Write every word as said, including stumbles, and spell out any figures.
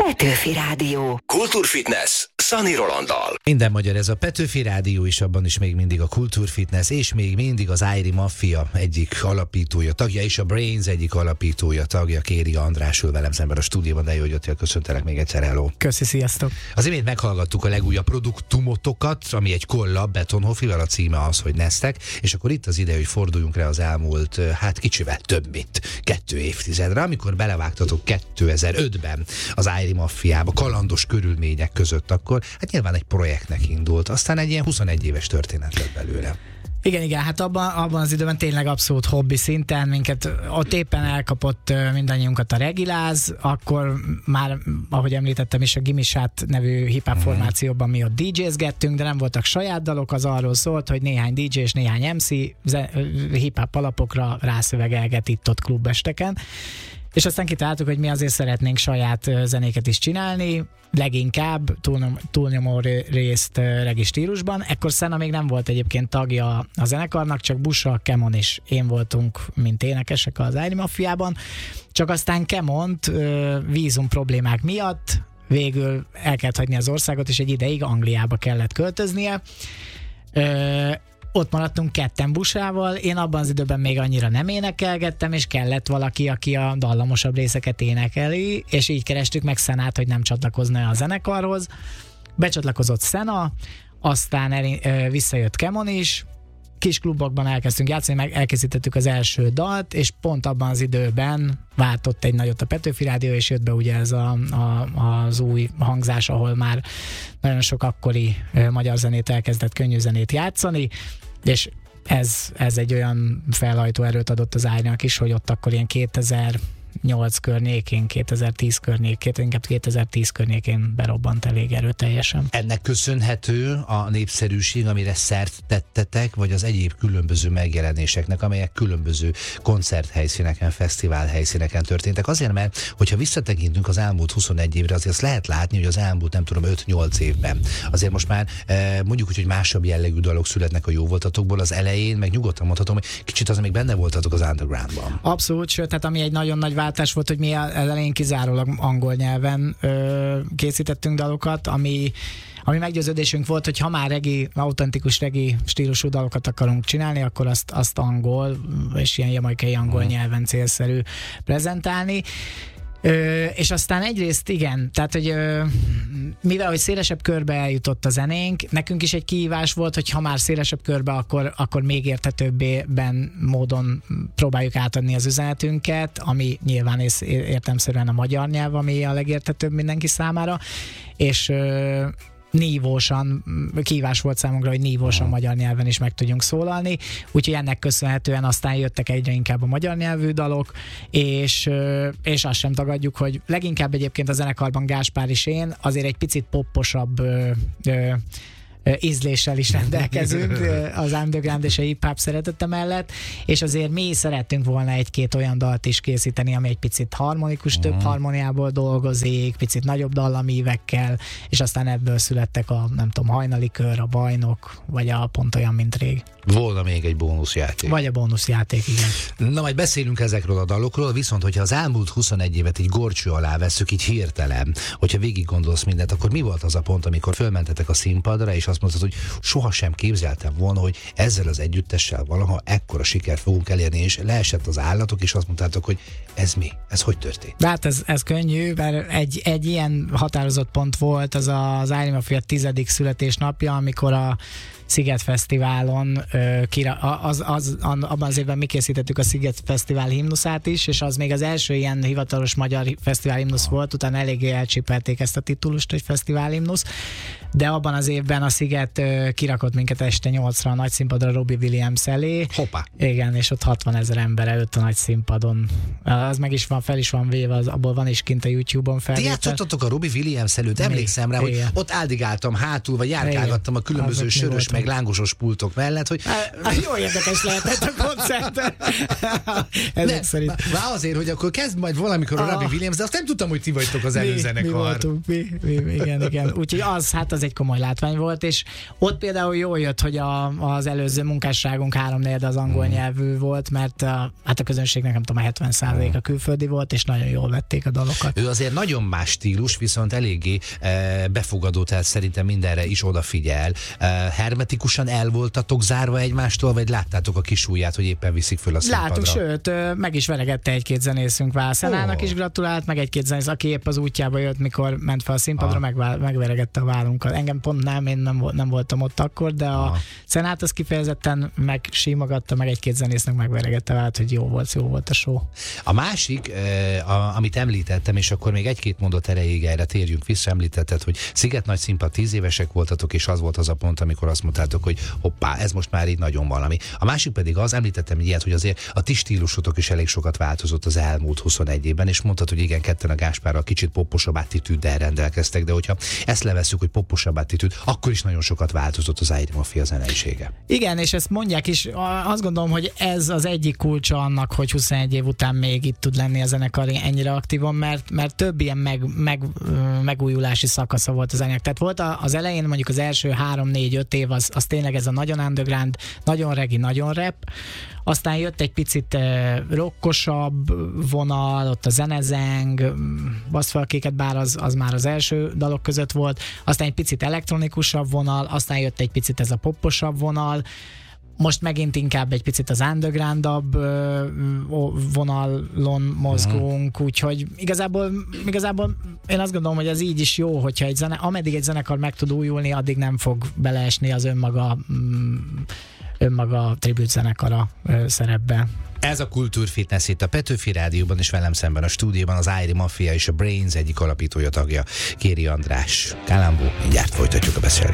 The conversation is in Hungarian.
Petőfi Rádió. Kultúrfitness Szani Rolanddal. Minden magyar, ez a Petőfi Rádió is, abban is még mindig a Kultúrfitness, és még mindig az Ájri Maffia egyik alapítója, tagja, és a Brains egyik alapítója, tagja, Kéri András ül velem szemben a stúdióban, de jó, hogy jöttél, köszöntelek még egyszer, hello. Köszi, sziasztok. Az imént meghallgattuk a legújabb produktumotokat, ami egy kollab Betonhoffival, a címe az, hogy Neztek, és akkor itt az ide, hogy forduljunk rá az elmúlt, hát kicsivel több, mint kettő évtizedre, amikor belevágtatok kétezer-ötben az Ájri Maffiába, kalandos körülmények között, akkor hát nyilván egy projektnek indult, aztán egy ilyen huszonegy éves történet lett belőle. Igen, igen, hát abban, abban az időben tényleg abszolút hobbi szinten, minket ott éppen elkapott mindannyiunkat a regiláz, akkor már, ahogy említettem is, a Gimisát nevű hip-hop formációban mi ott dé jézgettünk, de nem voltak saját dalok, az arról szólt, hogy néhány dé jé és néhány em cé hip-hop alapokra rászövegelget itt-ott klubesteken. És aztán kitaláltuk, hogy mi azért szeretnénk saját zenéket is csinálni, leginkább túlnyom, túlnyomó részt regi stílusban. Ekkor Szena még nem volt egyébként tagja a zenekarnak, csak Busa, Kemon és én voltunk, mint énekesek az Ájri Maffiában. Csak aztán Kemont vízum problémák miatt végül el kellett hagyni az országot, és egy ideig Angliába kellett költöznie. Ott maradtunk ketten Busával, én abban az időben még annyira nem énekelgettem, és kellett valaki, aki a dallamosabb részeket énekeli, és így kerestük meg Szenát, hogy nem csatlakozna a zenekarhoz. Becsatlakozott Szena, aztán el, ö, visszajött Kemon is, kis klubokban elkezdtünk játszani, meg elkészítettük az első dalt, és pont abban az időben váltott egy nagyot a Petőfi Rádió, és jött be ugye ez a, a, az új hangzás, ahol már nagyon sok akkori ö, magyar zenét elkezdett könnyű zenét játszani, és ez, ez egy olyan felhajtó erőt adott az Ájrinak is, hogy ott akkor ilyen kétezer-nyolc környékén, kétezer-tíz környékén, inkább kétezer-tíz környékén berobbant elég erőteljesen. Ennek köszönhető a népszerűség, amire szert tettetek, vagy az egyéb különböző megjelenéseknek, amelyek különböző koncerthelyszíneken, fesztiválhelyszíneken történtek. Azért, mert hogyha visszatekintünk az elmúlt huszonegy évre, azért azt lehet látni, hogy az elmúlt nem tudom öt-nyolc évben azért most már mondjuk úgy, hogy másabb jellegű dalok születnek a jóvoltatokból, az elején, meg nyugodtan mondhatom, hogy kicsit az még benne voltatok az undergroundban. Abszolút, sőt, tehát ami egy nagyon nagy váltás volt, hogy mi elején kizárólag angol nyelven ö, készítettünk dalokat, ami, ami meggyőződésünk volt, hogy ha már regi, autentikus regi stílusú dalokat akarunk csinálni, akkor azt, azt angol, és ilyen jamaikai angol uh-huh. nyelven célszerű prezentálni. Ö, és aztán egyrészt igen, tehát hogy ö, mivel hogy szélesebb körbe eljutott a zenénk, nekünk is egy kihívás volt, hogy ha már szélesebb körbe, akkor, akkor még érthetőbben módon próbáljuk átadni az üzenetünket, ami nyilván értelemszerűen a magyar nyelv, ami a legérthetőbb mindenki számára, és ö, nívósan, kihívás volt számunkra, hogy nívósan magyar nyelven is meg tudjunk szólalni, úgyhogy ennek köszönhetően aztán jöttek egyre inkább a magyar nyelvű dalok, és, és azt sem tagadjuk, hogy leginkább egyébként a zenekarban Gáspár és én azért egy picit popposabb ö, ö, ízléssel is rendelkezünk az underground és a hip-hop szeretete mellett, és azért mi szerettünk volna egy-két olyan dalt is készíteni, ami egy picit harmonikus, több harmoniából dolgozik, picit nagyobb dallamívekkel, és aztán ebből születtek a, nem tudom, Hajnali Kör, a Bajnok, vagy a Pont olyan, mint rég. Volna még egy bónuszjáték. Vagy a bónuszjáték, igen. Na, majd beszélünk ezekről a dalokról, viszont hogyha az elmúlt huszonegy évet így górcső alá vesszük, így hirtelen, hogyha végig gondolsz mindent, akkor mi volt az a pont, amikor fölmentetek a színpadra, és azt mondtad, hogy sohasem képzeltem volna, hogy ezzel az együttessel valaha ekkora sikert fogunk elérni, és leesett az állatok, és azt mondtátok, hogy ez mi? Ez hogy történt? De hát ez, ez könnyű, mert egy, egy ilyen határozott pont volt az az Ájri Maffia tizedik születésnapja, amikor a Sziget Fesztiválon, az, az, abban az évben mi készítettük a Sziget Fesztivál himnuszát is, és az még az első ilyen hivatalos magyar fesztivál himnusz volt, utána eléggé elcsépelték ezt a titulust, hogy fesztivál himnusz, de abban az évben a Sziget kirakott minket este nyolcra a nagy színpadra Robbie Williams elé. Hoppá! Igen, és ott hatvanezer ember előtt a nagy színpadon. Az meg is van, fel is van véve, az, abból van is kint a YouTube-on felvétel. Ti játszottatok a Robbie Williams előtt, emlékszem rá, hogy ott áldigáltam hátul, vagy járkálgattam a különböző sörös meg lángosos pultok mellett, hogy... Jó érdekes lehetett a koncert. Ezek szerint. Már azért, hogy akkor kezd majd valamikor a Robbie Williams, de azt nem tudtam, hogy ti vagytok az előzenekar. Mi, mi voltunk, mi, mi, igen, igen. Úgyhogy az, hát az egy komoly látvány volt, és ott például jól jött, hogy a, az előző munkásságunk háromnegyed az angol hmm. nyelvű volt, mert a, hát a közönségnek nem tudom, a hetven százalék a külföldi volt, és nagyon jól vették a dalokat. Ő azért nagyon más stílus, viszont eléggé e, befogadó, tehát szerintem mindenre is odafigyel. E, hermetikusan el voltatok zárva egymástól, vagy láttátok a kis ujját, hogy éppen viszik föl a színpadra? Láttuk, sőt, meg is veregette egy-két zenészünk, Vászenának oh. is gratulált, meg egy-két zenész, aki épp az útjába jött, mikor ment fel a színpadra, ah. meg, megveregette a vállunkat. Engem pont nem, én nem, nem voltam ott akkor, de a ah. Szenát az kifejezetten megsímogatta, meg egy-két zenésznek megveregette a vállat, hogy jó volt, jó volt a show. A másik, eh, a, amit említettem, és akkor még egy-két mondat erejéig erre térjünk vissza, említetted, hogy Sziget nagy színpad, tíz évesek voltatok, és az volt az a pont, amikor azt mondtátok, hogy hoppá, ez most már így nagyon valami. A másik pedig az, említettem ilyet, hogy azért a ti stílusotok is elég sokat változott az elmúlt huszonegy évben, és mondtad, hogy igen, ketten a Gáspárral kicsit poposabb attitűddel rendelkeztek, de hogyha ezt levesszük, hogy poposabb attitűd, akkor is nagyon sokat változott az Áiri Mafia zeneisége. Igen, és ezt mondják is, azt gondolom, hogy ez az egyik kulcsa annak, hogy huszonegy év után még itt tud lenni a zenekar ennyire aktívan, mert, mert több ilyen meg, meg, megújulási szakasza volt a zenének. Tehát volt az elején mondjuk az első három, négy, öt év, az, az tényleg ez a nagyon underground, nagyon regi, nagyon rap. Aztán jött egy picit rockosabb vonal, ott a zenezeng, baszfalkéket, bár az, az már az első dalok között volt, aztán egy picit elektronikusabb vonal, aztán jött egy picit ez a poposabb vonal, most megint inkább egy picit az undergroundabb vonalon mozgunk, uh-huh. úgyhogy igazából, igazából én azt gondolom, hogy ez így is jó, hogyha egy zene, ameddig egy zenekar meg tud újulni, addig nem fog beleesni az önmaga önmaga tribute zenekara szerepbe. Ez a Kultúrfitness itt a Petőfi Rádióban, és velem szemben a stúdióban az Áiri Mafia és a Brains egyik alapítója, tagja, Kéri András. Kalambó, mindjárt folytatjuk a beszélgetést.